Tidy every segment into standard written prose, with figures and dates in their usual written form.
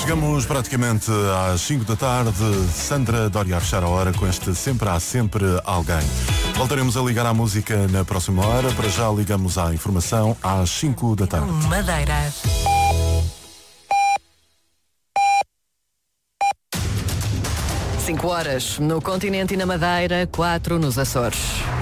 Chegamos praticamente às 5 da tarde. Sandra Doria a fechar a hora com este Sempre Há Sempre Alguém. Voltaremos a ligar à música na próxima hora. Para já ligamos à informação às 5 da tarde. Madeira. Cinco horas no continente e na Madeira, 4 nos Açores.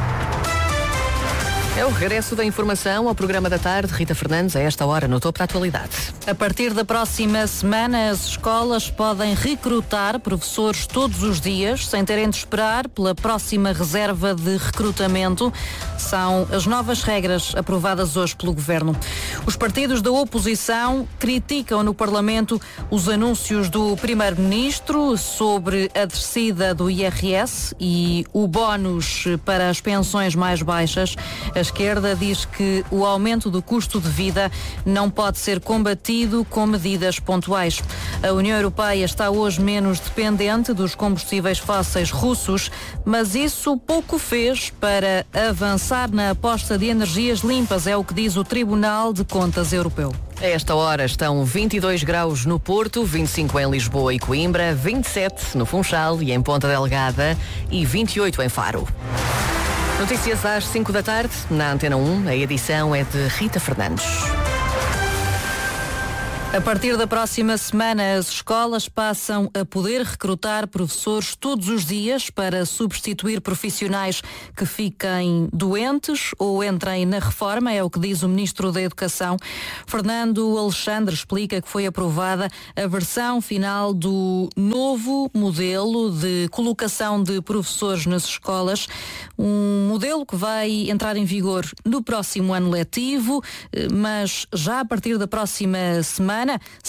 É o regresso da informação ao programa da tarde. Rita Fernandes, a esta hora, no topo da atualidade. A partir da próxima semana, as escolas podem recrutar professores todos os dias, sem terem de esperar pela próxima reserva de recrutamento. São as novas regras aprovadas hoje pelo Governo. Os partidos da oposição criticam no Parlamento os anúncios do Primeiro-Ministro sobre a descida do IRS e o bónus para as pensões mais baixas. A esquerda diz que o aumento do custo de vida não pode ser combatido com medidas pontuais. A União Europeia está hoje menos dependente dos combustíveis fósseis russos, mas isso pouco fez para avançar na aposta de energias limpas, é o que diz o Tribunal de Contas Europeu. A esta hora estão 22 graus no Porto, 25 em Lisboa e Coimbra, 27 no Funchal e em Ponta Delgada e 28 em Faro. Notícias às 5 da tarde, na Antena 1. A edição é de Rita Fernandes. A partir da próxima semana, as escolas passam a poder recrutar professores todos os dias para substituir profissionais que fiquem doentes ou entrem na reforma, é o que diz o Ministro da Educação. Fernando Alexandre explica que foi aprovada a versão final do novo modelo de colocação de professores nas escolas, um modelo que vai entrar em vigor no próximo ano letivo, mas já a partir da próxima semana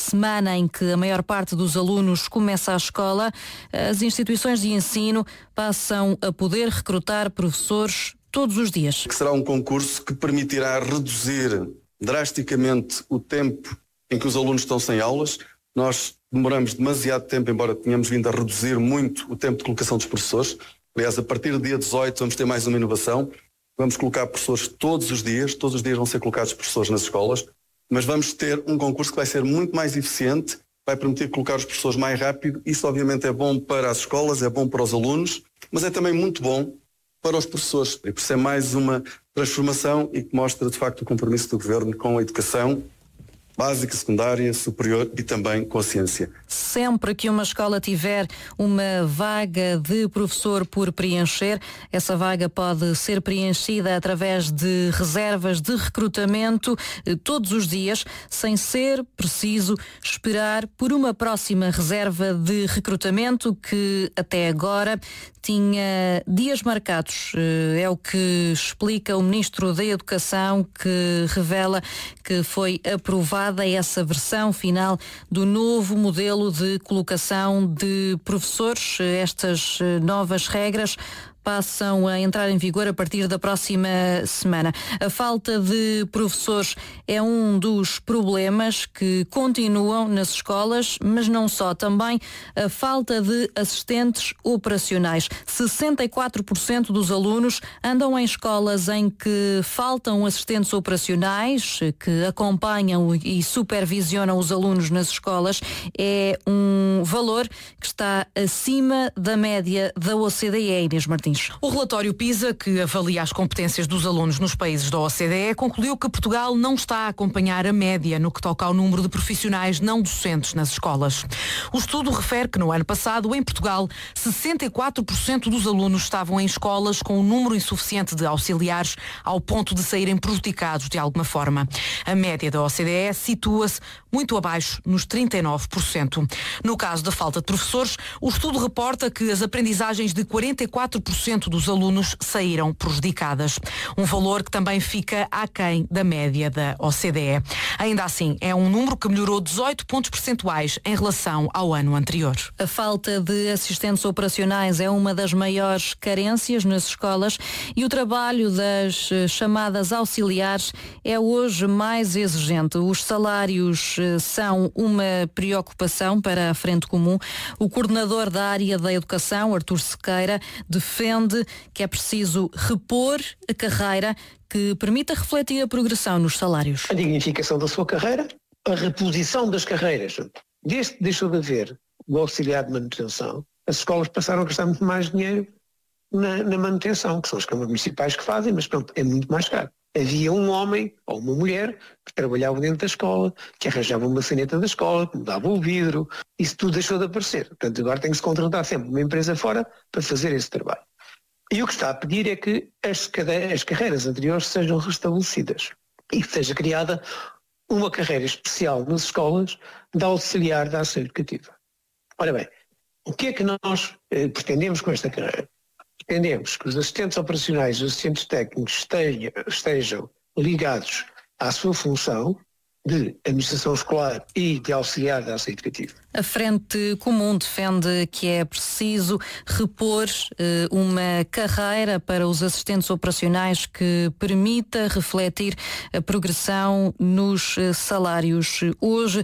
em que a maior parte dos alunos começa a escola, as instituições de ensino passam a poder recrutar professores todos os dias. Será um concurso que permitirá reduzir drasticamente o tempo em que os alunos estão sem aulas. Nós demoramos demasiado tempo, embora tenhamos vindo a reduzir muito o tempo de colocação dos professores. Aliás, a partir do dia 18 vamos ter mais uma inovação. Vamos colocar professores todos os dias vão ser colocados professores nas escolas. Mas vamos ter um concurso que vai ser muito mais eficiente, vai permitir colocar os professores mais rápido. Isso obviamente é bom para as escolas, é bom para os alunos, mas é também muito bom para os professores. E por isso é mais uma transformação e que mostra de facto o compromisso do Governo com a educação básica, secundária, superior e também com a ciência. Sempre que uma escola tiver uma vaga de professor por preencher, essa vaga pode ser preenchida através de reservas de recrutamento todos os dias, sem ser preciso esperar por uma próxima reserva de recrutamento que até agora tinha dias marcados. É o que explica o Ministro da Educação, que revela que foi aprovada essa versão final do novo modelo de colocação de professores. Estas novas regras passam a entrar em vigor a partir da próxima semana. A falta de professores é um dos problemas que continuam nas escolas, mas não só, também a falta de assistentes operacionais. 64% dos alunos andam em escolas em que faltam assistentes operacionais que acompanham e supervisionam os alunos nas escolas. É um valor que está acima da média da OCDE, Inês Martins. O relatório PISA, que avalia as competências dos alunos nos países da OCDE, concluiu que Portugal não está a acompanhar a média no que toca ao número de profissionais não docentes nas escolas. O estudo refere que no ano passado, em Portugal, 64% dos alunos estavam em escolas com um número insuficiente de auxiliares ao ponto de saírem prejudicados de alguma forma. A média da OCDE situa-se muito abaixo, nos 39%. No caso da falta de professores, o estudo reporta que as aprendizagens de 44% dos alunos saíram prejudicadas. Um valor que também fica aquém da média da OCDE. Ainda assim, é um número que melhorou 18 pontos percentuais em relação ao ano anterior. A falta de assistentes operacionais é uma das maiores carências nas escolas e o trabalho das chamadas auxiliares é hoje mais exigente. Os salários são uma preocupação para a Frente Comum. O coordenador da área da educação, Artur Sequeira, defende que é preciso repor a carreira que permita refletir a progressão nos salários. A dignificação da sua carreira, a reposição das carreiras desde que deixou de haver o auxiliar de manutenção, as escolas passaram a gastar muito mais dinheiro na manutenção, que são as câmaras municipais que fazem, mas pronto, é muito mais caro. Havia um homem ou uma mulher que trabalhava dentro da escola, que arranjava uma saneta da escola, que mudava o vidro, isso tudo deixou de aparecer. Portanto, agora tem que se contratar sempre uma empresa fora para fazer esse trabalho. E o que está a pedir é que as carreiras anteriores sejam restabelecidas e que seja criada uma carreira especial nas escolas de auxiliar da ação educativa. Ora bem, o que é que nós pretendemos com esta carreira? Pretendemos que os assistentes operacionais e os assistentes técnicos estejam ligados à sua função de administração escolar e de auxiliar da ação educativa. A Frente Comum defende que é preciso repor uma carreira para os assistentes operacionais que permita refletir a progressão nos salários. Hoje,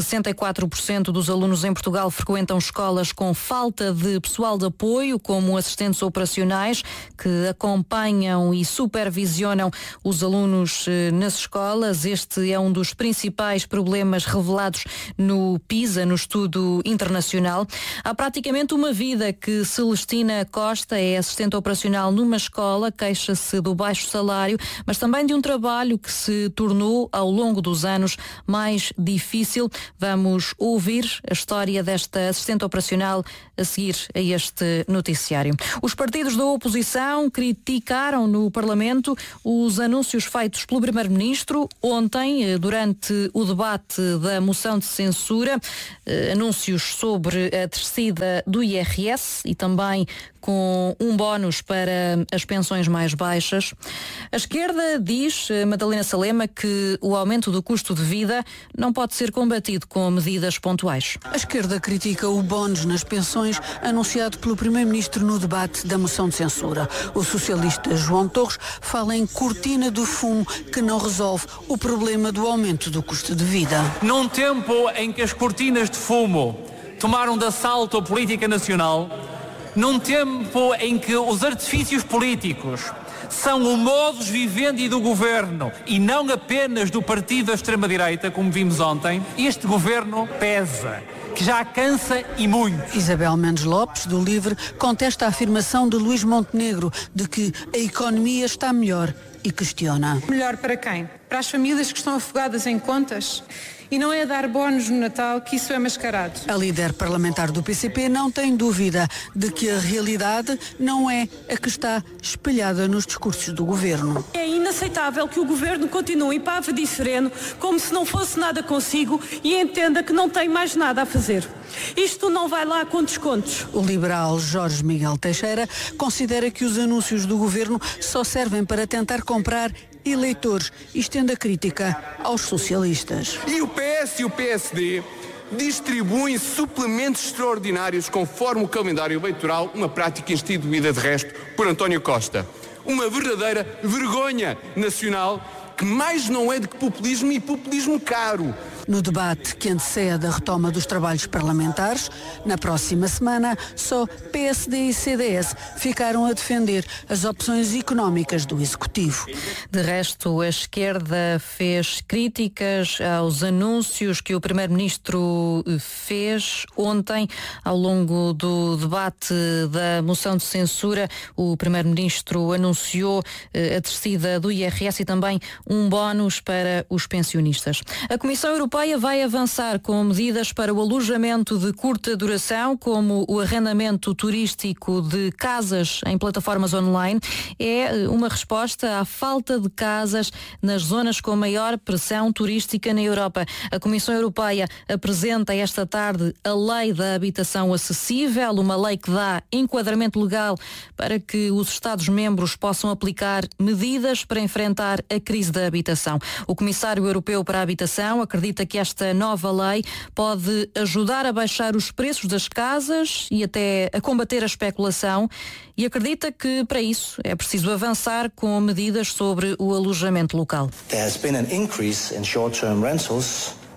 64% dos alunos em Portugal frequentam escolas com falta de pessoal de apoio, como assistentes operacionais, que acompanham e supervisionam os alunos nas escolas. Este é um dos principais problemas revelados no PISA, no estudo internacional. Há praticamente uma vida que Celestina Costa é assistente operacional numa escola, queixa-se do baixo salário, mas também de um trabalho que se tornou ao longo dos anos mais difícil. Vamos ouvir a história desta assistente operacional a seguir a este noticiário. Os partidos da oposição criticaram no Parlamento os anúncios feitos pelo Primeiro-Ministro ontem, durante o debate da moção de censura, anúncios sobre a descida do IRS e também com um bónus para as pensões mais baixas. A esquerda diz, Madalena Salema, que o aumento do custo de vida não pode ser combatido com medidas pontuais. A esquerda critica o bónus nas pensões anunciado pelo Primeiro-Ministro no debate da moção de censura. O socialista João Torres fala em cortina do fumo que não resolve o problema do aumento do custo de vida. Num tempo em que as cortinas de fumo tomaram de assalto a política nacional, num tempo em que os artifícios políticos são o modus vivendi do governo e não apenas do partido da extrema-direita, como vimos ontem, este governo pesa, que já cansa e muito. Isabel Mendes Lopes, do LIVRE, contesta a afirmação de Luís Montenegro de que a economia está melhor e questiona. Melhor para quem? Para as famílias que estão afogadas em contas? E não é dar bónus no Natal que isso é mascarado. A líder parlamentar do PCP não tem dúvida de que a realidade não é a que está espelhada nos discursos do governo. É inaceitável que o governo continue pavo de sereno, como se não fosse nada consigo e entenda que não tem mais nada a fazer. Isto não vai lá com descontos. O liberal Jorge Miguel Teixeira considera que os anúncios do governo só servem para tentar comprar eleitores e estende a crítica aos socialistas. E o PS e o PSD distribuem suplementos extraordinários conforme o calendário eleitoral, uma prática instituída de resto por António Costa. Uma verdadeira vergonha nacional que mais não é do que populismo e populismo caro. No debate que antecede a retoma dos trabalhos parlamentares, na próxima semana, só PSD e CDS ficaram a defender as opções económicas do Executivo. De resto, a esquerda fez críticas aos anúncios que o Primeiro-Ministro fez ontem. Ao longo do debate da moção de censura, o Primeiro-Ministro anunciou a descida do IRS e também um bónus para os pensionistas. A Comissão Europeia vai avançar com medidas para o alojamento de curta duração, como o arrendamento turístico de casas em plataformas online. É uma resposta à falta de casas nas zonas com maior pressão turística na Europa. A Comissão Europeia apresenta esta tarde a Lei da Habitação Acessível, uma lei que dá enquadramento legal para que os Estados-membros possam aplicar medidas para enfrentar a crise da habitação. O Comissário Europeu para a Habitação acredita que esta nova lei pode ajudar a baixar os preços das casas e até a combater a especulação, e acredita que para isso é preciso avançar com medidas sobre o alojamento local. There has been an increase in short-term rentals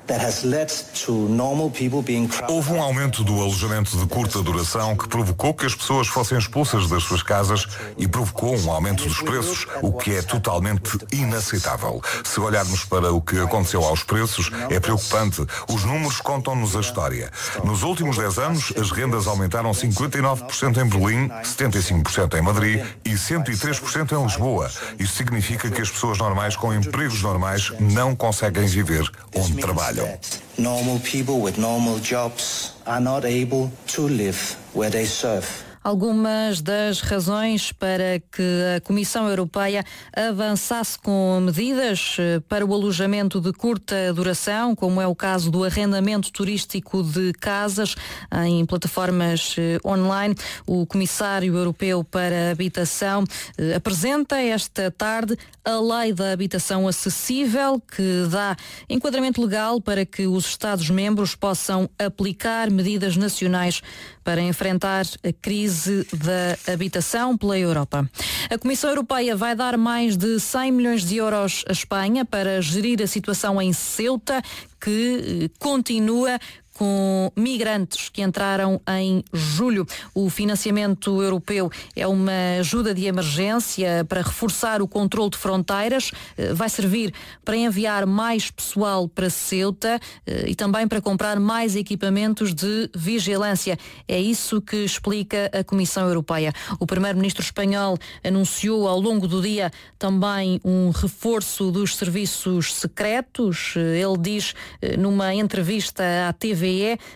Houve um aumento do alojamento de curta duração que provocou que as pessoas fossem expulsas das suas casas e provocou um aumento dos preços, o que é totalmente inaceitável. Se olharmos para o que aconteceu aos preços, é preocupante. Os números contam-nos a história. Nos últimos 10 anos, as rendas aumentaram 59% em Berlim, 75% em Madrid e 103% em Lisboa. Isso significa que as pessoas normais com empregos normais não conseguem viver onde trabalham. Normal people with normal jobs are not able to live where they serve. Algumas das razões para que a Comissão Europeia avançasse com medidas para o alojamento de curta duração, como é o caso do arrendamento turístico de casas em plataformas online. O Comissário Europeu para a Habitação apresenta esta tarde a Lei da Habitação Acessível, que dá enquadramento legal para que os Estados-membros possam aplicar medidas nacionais para enfrentar a crise da habitação pela Europa. A Comissão Europeia vai dar mais de 100 milhões de euros à Espanha para gerir a situação em Ceuta, que continua com migrantes que entraram em julho. O financiamento europeu é uma ajuda de emergência para reforçar o controle de fronteiras, vai servir para enviar mais pessoal para Ceuta e também para comprar mais equipamentos de vigilância. É isso que explica a Comissão Europeia. O primeiro-ministro espanhol anunciou ao longo do dia também um reforço dos serviços secretos. Ele diz numa entrevista à TVE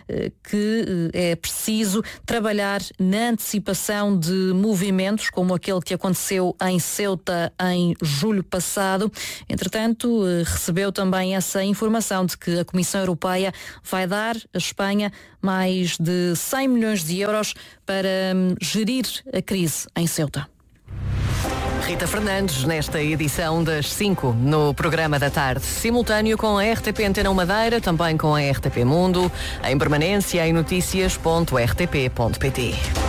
que é preciso trabalhar na antecipação de movimentos como aquele que aconteceu em Ceuta em julho passado. Entretanto, recebeu também essa informação de que a Comissão Europeia vai dar à Espanha mais de 100 milhões de euros para gerir a crise em Ceuta. Rita Fernandes, nesta edição das 5, no programa da tarde, simultâneo com a RTP Antena Madeira, também com a RTP Mundo, em permanência em noticias.rtp.pt.